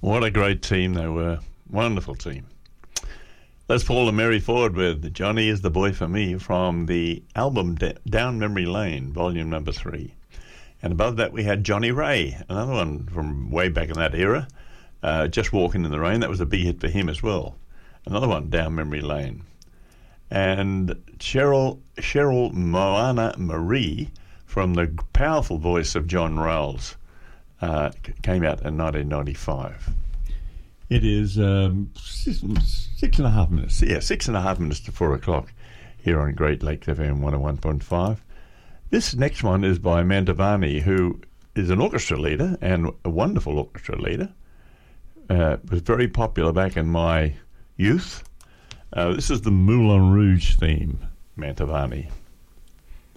What a great team they were. Wonderful team. Les Paul and Mary Ford with Johnny is the Boy for Me from the album Down Memory Lane, volume number 3. And above that we had Johnny Ray, another one from way back in that era, Just Walking in the Rain. That was a big hit for him as well. Another one, Down Memory Lane. And Cheryl Moana Marie from the powerful voice of John Rawls came out in 1995. It is 6.5 minutes. Yeah, 6.5 minutes to 4 o'clock here on Great Lakes FM 101.5. This next one is by Mantovani, who is an orchestra leader and a wonderful orchestra leader. Was very popular back in my youth. This is the Moulin Rouge theme, Mantovani.